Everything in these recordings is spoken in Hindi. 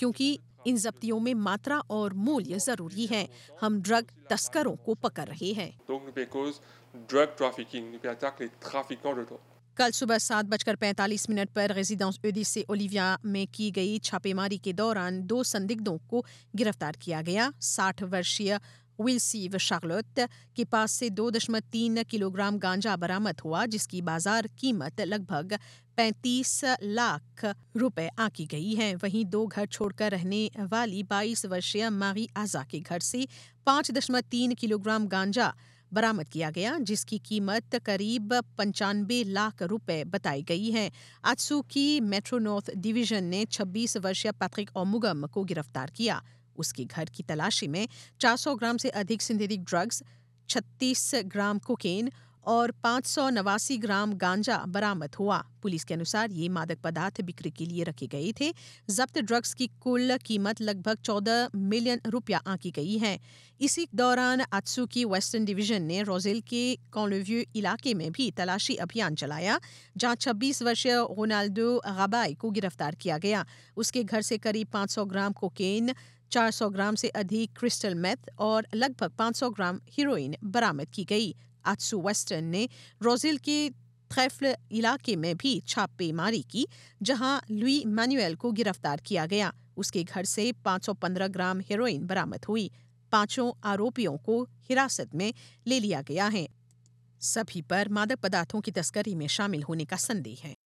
क्योंकि इन जब्तियों में मात्रा और मूल्य जरूरी है। हम ड्रग तस्करों को पकड़ रहे हैं। Donc nous cause drug trafficking, nous attaque les trafiquants de drogue. कल सुबह 7:45 पर रेजिडेंस ओडिसे ओलिविया में की गई छापेमारी के दौरान 2 संदिग्धों को गिरफ्तार किया गया। 60 वर्षीय विल्सीव शार्लोट के पास से 2.3 किलोग्राम गांजा बरामद हुआ, जिसकी बाजार कीमत लगभग 35 लाख रुपए आंकी गई है। वहीं 2 घर छोड़कर रहने वाली 22 वर्षीय मारी आजा के घर से 5.3 किलोग्राम गांजा बरामद किया गया, जिसकी कीमत करीब 95 लाख रुपए बताई गई है। आत्सुकी मेट्रो नॉर्थ डिवीजन ने 26 वर्षीय पैट्रिक ओमुगम को गिरफ्तार किया। उसके घर की तलाशी में 400 ग्राम से अधिक सिंथेटिक ड्रग्स, 36 ग्राम कोकेन और 589 ग्राम गांजा बरामद हुआ। पुलिस के अनुसार ये मादक पदार्थ बिक्री के लिए रखे गए थे। जब्त ड्रग्स की कुल कीमत लगभग 14 मिलियन रुपया आंकी गई है। इसी दौरान आत्सुकी वेस्टर्न डिवीजन ने रोजेल के कॉन्लेव्यू इलाके में भी तलाशी अभियान चलाया, जहां 26 वर्षीय रोनाल्डो गबाई को गिरफ्तार किया गया। उसके घर से करीब 500 ग्राम कोकेन, 400 ग्राम से अधिक क्रिस्टल मेथ और लगभग 500 ग्राम हीरोइन बरामद की गई। आत्सु वेस्टर्न ने रोजेल के थ्रेफ्ल इलाके में भी छापेमारी की, जहां लुई मैनुएल को गिरफ्तार किया गया। उसके घर से 515 ग्राम हेरोइन बरामद हुई। 5 आरोपियों को हिरासत में ले लिया गया है। सभी पर मादक पदार्थों की तस्करी में शामिल होने का संदेह है।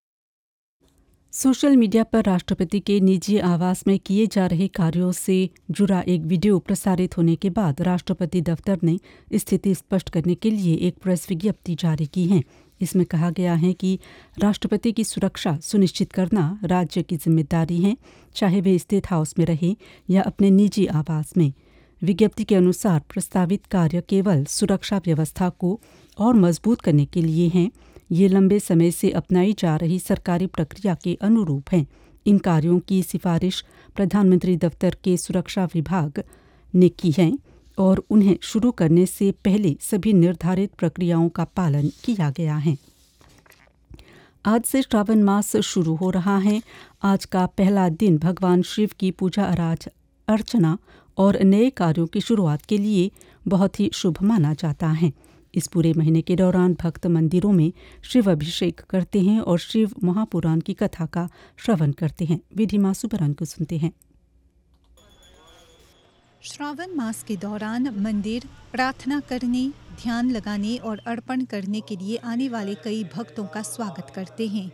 सोशल मीडिया पर राष्ट्रपति के निजी आवास में किए जा रहे कार्यों से जुड़ा एक वीडियो प्रसारित होने के बाद राष्ट्रपति दफ्तर ने स्थिति स्पष्ट करने के लिए एक प्रेस विज्ञप्ति जारी की है। इसमें कहा गया है कि राष्ट्रपति की सुरक्षा सुनिश्चित करना राज्य की जिम्मेदारी है, चाहे वे स्टेट हाउस में रहे या अपने निजी आवास में। विज्ञप्ति के अनुसार प्रस्तावित कार्य केवल सुरक्षा व्यवस्था को और मजबूत करने के लिए हैं। ये लंबे समय से अपनाई जा रही सरकारी प्रक्रिया के अनुरूप हैं। इन कार्यों की सिफारिश प्रधानमंत्री दफ्तर के सुरक्षा विभाग ने की है और उन्हें शुरू करने से पहले सभी निर्धारित प्रक्रियाओं का पालन किया गया है। आज से श्रावण मास शुरू हो रहा है। आज का पहला दिन भगवान शिव की पूजा अर्चना और नए कार्यों की शुरुआत के लिए बहुत ही शुभ माना जाता है। इस पूरे महीने के दौरान भक्त मंदिरों में शिव अभिषेक करते हैं और शिव महापुराण की कथा का श्रवण करते हैं। विधिमा सुबरन को सुनते हैं। श्रावण मास के दौरान मंदिर प्रार्थना करने, ध्यान लगाने और अर्पण करने के लिए आने वाले कई भक्तों का स्वागत करते हैं।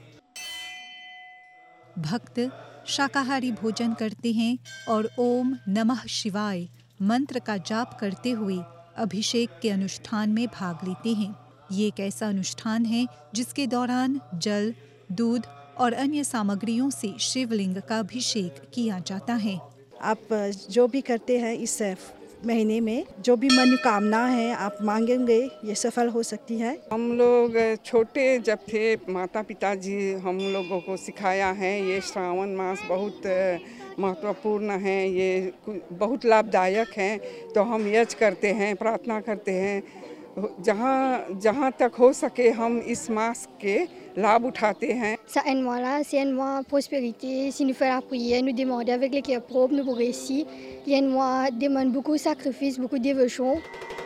भक्त शाकाहारी भोजन करते हैं और ओम नमः शिवाय मंत्र का जाप करते हुए अभिषेक के अनुष्ठान में भाग लेते हैं। ये एक ऐसा अनुष्ठान है जिसके दौरान जल, दूध और अन्य सामग्रियों से शिवलिंग का अभिषेक किया जाता है। आप जो भी करते हैं इस महीने में, जो भी मनोकामना है आप मांगेंगे, ये सफल हो सकती है। हम लोग छोटे जब थे, माता पिताजी हम लोगों को सिखाया है ये श्रावण मास बहुत महत्वपूर्ण है, ये बहुत लाभदायक है। तो हम यज्ञ करते हैं, प्रार्थना करते हैं, जहाँ तक हो सके हम इस मास के लाभ उठाते हैं। C'est un mois-là, c'est un mois prospérité. Si nous faisons la prière, nous demandons avec les propres, nous réussissons. Il y a un mois demande beaucoup de sacrifices, beaucoup de dévotion.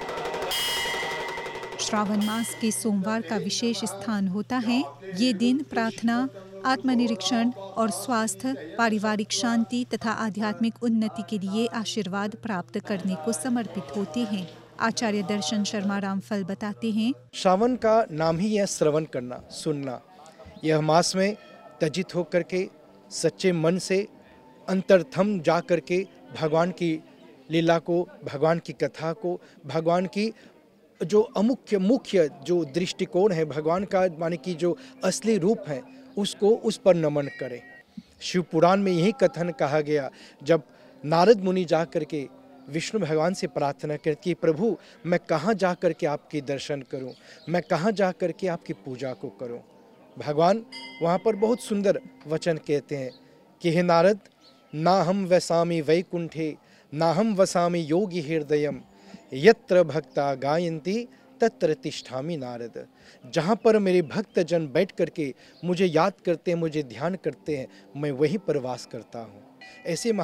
Shravan मास के सोमवार का विशेष स्थान होता है। ये दिन प्रार्थना, आत्मनिरीक्षण और स्वास्थ्य, पारिवारिक शांति तथा आध्यात्मिक उन्नति के लिए आशीर्वाद प्राप्त करने को समर्पित होते हैं। आचार्य दर्शन शर्मा रामफल बताते हैं, श्रावण का नाम ही है श्रवण करना, सुनना। यह मास में तजित होकर के सच्चे मन से अंतरथम जा कर के भगवान की लीला को, भगवान की कथा को, भगवान की जो मुख्य जो दृष्टिकोण है, भगवान का माने की जो असली रूप है, उसको उस पर नमन करें। शिव पुराण में यही कथन कहा गया, जब नारद मुनि जा कर के विष्णु भगवान से प्रार्थना करती है, प्रभु मैं कहाँ जा कर के आपके दर्शन करूं, मैं कहाँ जा कर के आपकी पूजा को करूं। भगवान वहाँ पर बहुत सुंदर वचन कहते हैं कि हे नारद, ना हम वसामि वैकुंठे ना हम वसामि योगी हृदयम यत्र भक्ता गायन्ति तत्र तिष्ठामि नारद। जहाँ पर मेरे भक्त जन बैठ करके मुझे याद करते हैं, मुझे ध्यान करते हैं, मैं वहीं पर वास करता हूँ। ऐसे